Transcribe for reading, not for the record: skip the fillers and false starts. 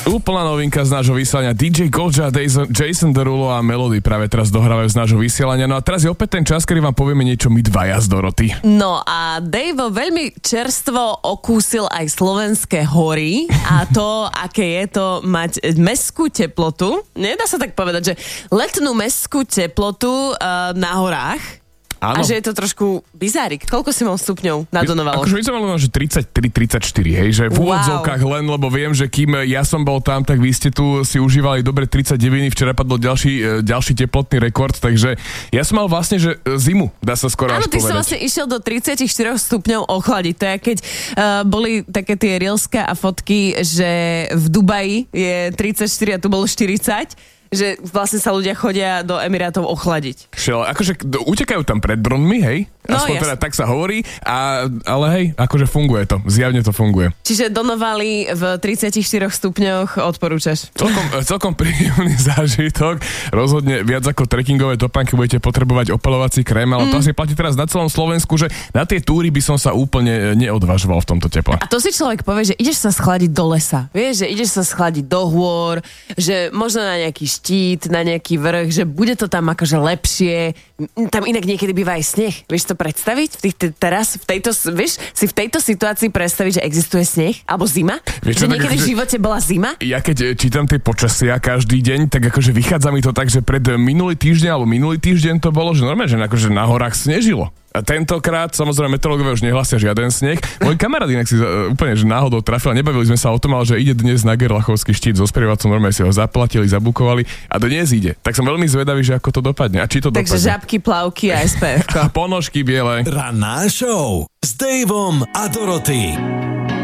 Úplná novinka z nášho vysielania. DJ Goja, Jason Derulo a Melody práve teraz dohrávajú z nášho vysielania. No a teraz je opäť ten čas, kedy vám povieme niečo my dvaja z Doroty. No a Dave veľmi čerstvo okúsil aj slovenské hory a to, aké je to mať mestskú teplotu. Nedá sa tak povedať, že letnú mestskú teplotu na horách. Áno. A že je to trošku bizárik. Koľko si mal stupňov nadonovalo? Akože my sme mali že 33-34, hej, že v úvodzovkách len, lebo viem, že kým ja som bol tam, tak vy ste tu si užívali dobre 39, včera padol ďalší teplotný rekord, takže ja som mal vlastne, že zimu, dá sa skoro až povedať. Áno, ty si vlastne išiel do 34 stupňov ochladiť. To je, keď boli také tie reelská a fotky, že v Dubaji je 34 a tu bolo 40, že vlastne sa ľudia chodia do Emirátov ochladiť. Akože utekajú tam pred dronmi, hej? Aspoň teda tak sa hovorí, ale hej, akože funguje to. Zjavne to funguje. Čiže donovali v 34 stupňoch odporúčaš? Celkom príjemný zážitok. Rozhodne viac ako trekkingové topánky budete potrebovať opaľovací krém, ale to asi platí teraz na celom Slovensku, že na tie túry by som sa úplne neodvažoval v tomto teple. A to si človek povie, že ideš sa schladiť do lesa. Vieš, že ideš sa schladiť do hôr, že možno na nejaký štít, na nejaký vrch, že bude to tam akože lepšie. Tam inak niekedy býva aj sneh. Vieš to predstaviť? Vieš si v tejto situácii predstaviť, že existuje sneh? Alebo zima? Vieš, že niekedy v živote bola zima? Ja keď čítam tie počasia každý deň, tak akože vychádza mi to tak, že pred minulý týždeň to bolo, že normálne, že akože na horách snežilo. A tentokrát, samozrejme, meteorológovia už nehlasia žiaden sneh. Môj kamarát inak si úplne že náhodou trafil, nebavili sme sa o tom, ale že ide dnes na Gerlachovský štít so sprievacom, normálne si ho zaplatili, zabukovali a dnes ide. Tak som veľmi zvedavý, že ako to dopadne. A či to dopadne. Takže žabky, plavky a SPF. A ponožky biele. Ranná show s Daveom a Dorothy.